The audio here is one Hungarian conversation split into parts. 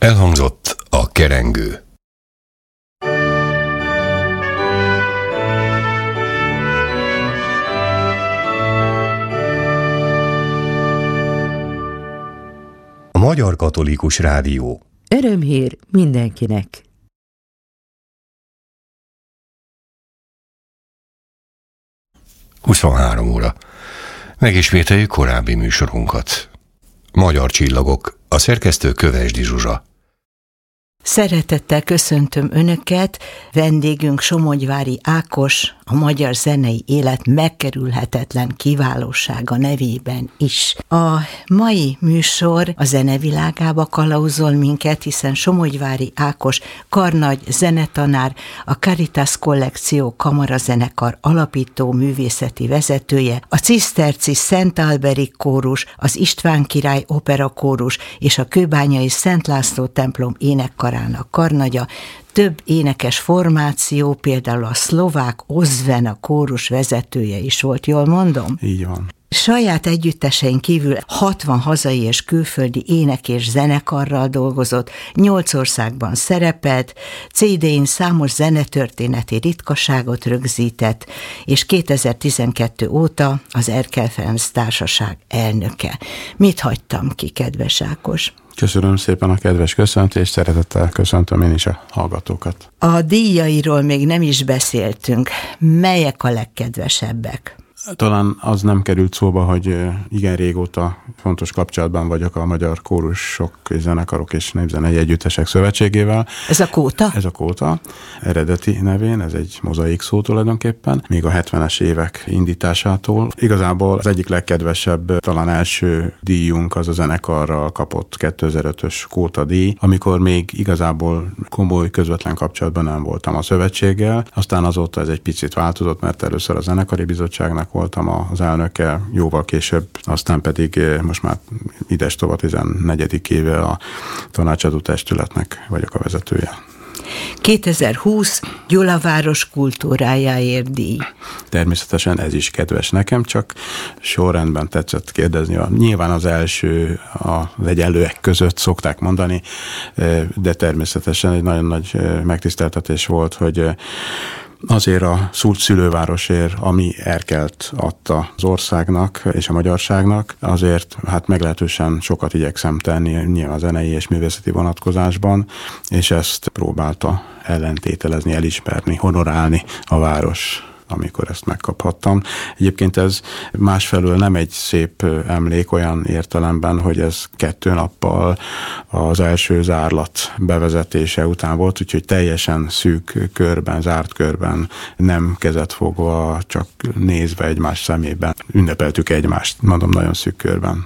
Elhangzott a kerengő. A Magyar Katolikus Rádió. Örömhír mindenkinek! ...23 óra. Megismételjük korábbi műsorunkat. Magyar csillagok, a szerkesztő Kövesdi Zsuzsa. Szeretettel köszöntöm Önöket, vendégünk Somogyvári Ákos, a magyar zenei élet megkerülhetetlen kiválósága nevében is. A mai műsor a zenevilágába kalauzol minket, hiszen Somogyvári Ákos karnagy zenetanár, a Caritas Kollekció kamarazenekar alapító művészeti vezetője, a ciszterci Szent Alberi kórus, az István király opera kórus és a kőbányai Szent László templom énekkarának karnagya, több énekes formáció, például a szlovák Ozvena kórus vezetője is volt, jól mondom? Így van. Saját együttesein kívül 60 hazai és külföldi ének- és zenekarral dolgozott, 8 országban szerepelt, CD-n számos zenetörténeti ritkaságot rögzített, és 2012 óta az Erkel Ferenc Társaság elnöke. Mit hagytam ki, kedves Ákos? Köszönöm szépen a kedves köszöntést, szeretettel köszöntöm én is a hallgatókat. A díjairól még nem is beszéltünk. Melyek a legkedvesebbek? Talán az nem került szóba, hogy igen régóta fontos kapcsolatban vagyok a Magyar Kórusok, Zenekarok és Népzenei Együttesek Szövetségével. Ez a Kóta? Ez a Kóta, eredeti nevén, ez egy mozaik szó tulajdonképpen, még a 70-es évek indításától. Igazából az egyik legkedvesebb, talán első díjunk az a zenekarral kapott 2005-ös Kóta díj, amikor még igazából komoly közvetlen kapcsolatban nem voltam a szövetséggel. Aztán azóta ez egy picit változott, mert először a zenekari bizottságnak voltam az elnöke, jóval később, aztán pedig most már idestova 14. éve a tanácsadó testületnek vagyok a vezetője. 2020 Gyulaváros kultúrájáért díj. Természetesen ez is kedves nekem, csak sorrendben tetszett kérdezni. Nyilván az első az egyenlőek között szokták mondani, de természetesen egy nagyon nagy megtiszteltetés volt, hogy azért a szülővárosért, ami Erkelt adta az országnak és a magyarságnak, azért hát meglehetősen sokat igyekszem tenni nyilván a zenei és művészeti vonatkozásban, és ezt próbálta ellentételezni, elismerni, honorálni a város, amikor ezt megkaphattam. Egyébként ez másfelől nem egy szép emlék olyan értelemben, hogy ez 2 nappal az első zárlat bevezetése után volt, úgyhogy teljesen szűk körben, zárt körben, nem kezet fogva, csak nézve egymás szemében ünnepeltük egymást, mondom, nagyon szűk körben.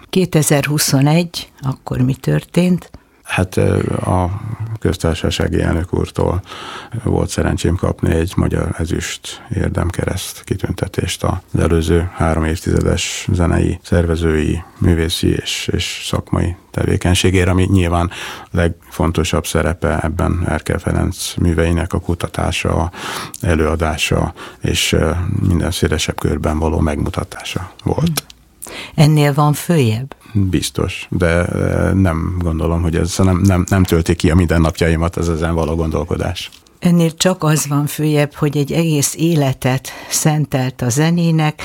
2021, akkor mi történt? Hát a köztársasági elnök úrtól volt szerencsém kapni egy magyar ezüst érdemkereszt kitüntetést az előző 3 évtizedes zenei, szervezői, művészi és szakmai tevékenységére, ami nyilván legfontosabb szerepe ebben Erkel Ferenc műveinek a kutatása, előadása és minden szélesebb körben való megmutatása volt. Ennél van följebb? Biztos, de nem gondolom, hogy ez nem tölti ki a mindennapjaimat ez ezen való gondolkodás. Ennél csak az van följebb, hogy egy egész életet szentelt a zenének,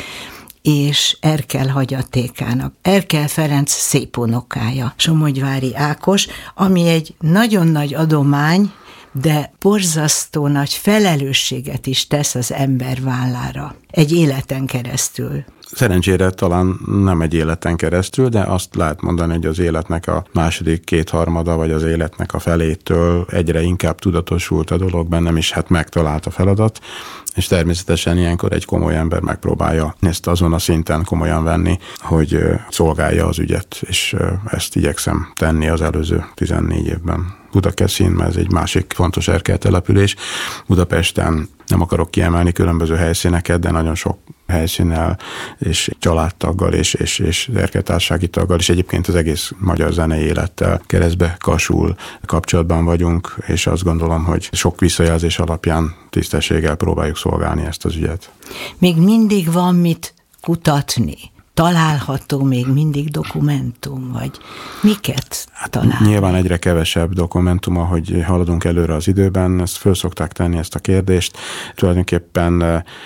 és Erkel hagyatékának. Erkel Ferenc szép unokája, Somogyvári Ákos, ami egy nagyon nagy adomány, de borzasztó nagy felelősséget is tesz az ember vállára. Egy életen keresztül. Szerencsére talán nem egy életen keresztül, de azt lehet mondani, hogy az életnek a második 2/3 vagy az életnek a felétől egyre inkább tudatosult a dolog bennem, és hát megtalált a feladat, és természetesen ilyenkor egy komoly ember megpróbálja ezt azon a szinten komolyan venni, hogy szolgálja az ügyet, és ezt igyekszem tenni az előző 14 évben. Budakeszin, mert ez egy másik fontos Erkel település. Budapesten nem akarok kiemelni különböző helyszíneket, de nagyon sok helyszínnel és családtaggal és erkeltársági taggal, és egyébként az egész magyar zenei élettel keresztbe kasul kapcsolatban vagyunk, és azt gondolom, hogy sok visszajelzés alapján tisztességgel próbáljuk szolgálni ezt az ügyet. Még mindig van mit kutatni. található még mindig dokumentum, vagy miket talál? Nyilván egyre kevesebb dokumentum, ahogy haladunk előre az időben, ezt föl szokták tenni ezt a kérdést. Tulajdonképpen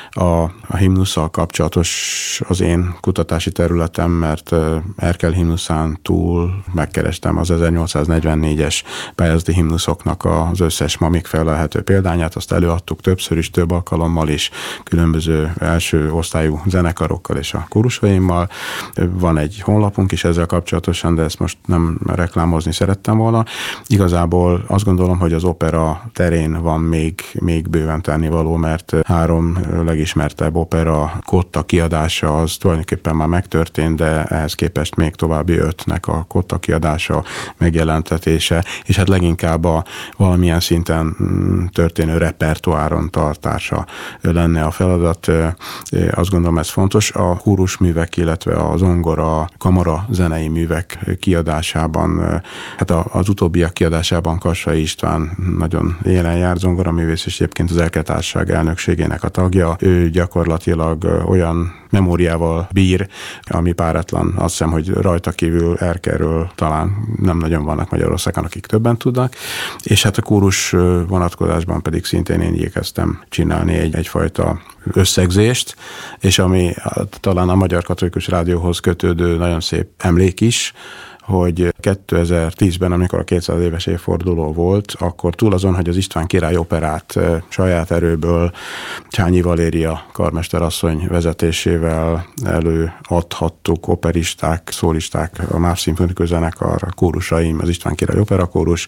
a himnusszal kapcsolatos az én kutatási területem, mert Erkel himnuszán túl megkerestem az 1844-es pályázati himnuszoknak az összes mamig felelhető példányát, azt előadtuk többször is, több alkalommal is, különböző első osztályú zenekarokkal és a kórusaimmal. Van egy honlapunk is ezzel kapcsolatosan, de ezt most nem reklámozni szerettem volna. Igazából azt gondolom, hogy az opera terén van még bőven tennivaló, mert 3 legismertebb opera kotta kiadása az tulajdonképpen már megtörtént, de ehhez képest még további 5-nek a kotta kiadása, megjelentetése, és hát leginkább a valamilyen szinten történő repertoáron tartása lenne a feladat. Azt gondolom, ez fontos. A kórusművek, illetve a zongora, kamara zenei művek kiadásában, hát az utóbbiak kiadásában Kassai István nagyon élen járt zongoraművész, és egyébként az Erkel Társaság elnökségének a tagja. Ő gyakorlatilag olyan memóriával bír, ami páratlan. Azt hiszem, hogy rajta kívül Erkelről talán nem nagyon vannak Magyarországon, akik többen tudnak, és hát a kórus vonatkozásban pedig szintén én igyekeztem csinálni egyfajta összegzést, és ami talán a Magyar Katolikus Rádióhoz kötődő nagyon szép emlék is, hogy 2010-ben, amikor a 200 éves évforduló volt, akkor túl azon, hogy az István király operát saját erőből Csányi Valéria karmesterasszony vezetésével előadhattuk, operisták, szólisták, a MÁV szimfonikus zenekar, a kórusaim, az István király operakórus,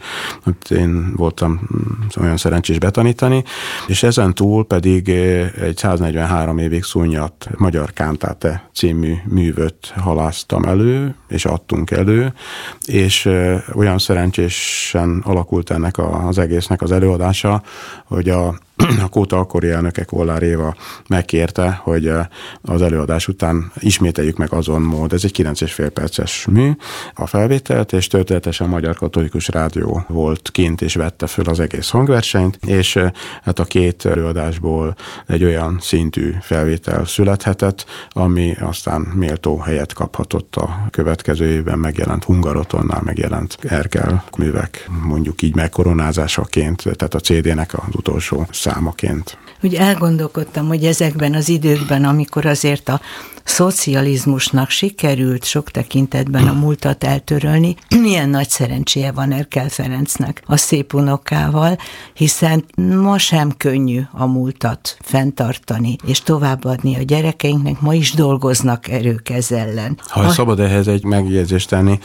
én voltam olyan szerencsés betanítani, és ezen túl pedig egy 143 évig szúnyadt Magyar Kántáte című művöt halásztam elő, és adtunk elő, és olyan szerencsésen alakult ennek az egésznek az előadása, hogy a Kóta akkori elnöke, Kollár Éva megkérte, hogy az előadás után ismételjük meg azon mód. Ez egy 9,5 perces mű, a felvételt, és történetesen a Magyar Katolikus Rádió volt kint, és vette föl az egész hangversenyt, és hát a 2 előadásból egy olyan szintű felvétel születhetett, ami aztán méltó helyet kaphatott a következő évben megjelent Hungarotonnál megjelent Erkel művek, mondjuk így megkoronázásaként, tehát a CD-nek az utolsó számaként. Úgy elgondolkodtam, hogy ezekben az időkben, amikor azért a szocializmusnak sikerült sok tekintetben a múltat eltörölni, milyen nagy szerencséje van Erkel Ferencnek a szép unokával, hiszen ma sem könnyű a múltat fenntartani és továbbadni a gyerekeinknek, ma is dolgoznak erők ez ellen. Ha szabad ehhez egy megjegyzést tenni,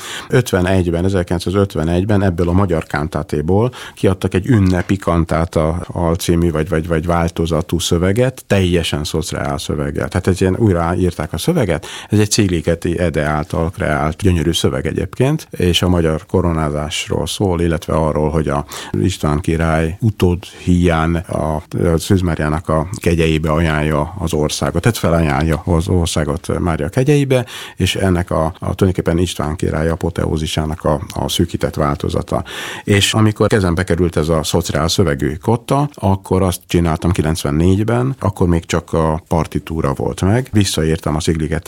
1951-ben ebből a Magyar Kántátéból kiadtak egy ünnepi kantáta alcímű vagy változatú szöveget, teljesen szociál szöveggel. Tehát egy ilyen újraírták a szöveget, ez egy Cigligeti Ede által kreált gyönyörű szöveg egyébként, és a magyar koronázásról szól, illetve arról, hogy a István király utód híján a Szűz Máriának a kegyeibe ajánlja az országot, tehát felajánlja az országot Mária kegyeibe, és ennek a tulajdonképpen István király apoteózisának a szűkített változata. És amikor kezembe került ez a szociál szövegű kotta, akkor azt csináltam 94-ben, akkor még csak a partitúra volt meg, visszaírtam a Cigligeti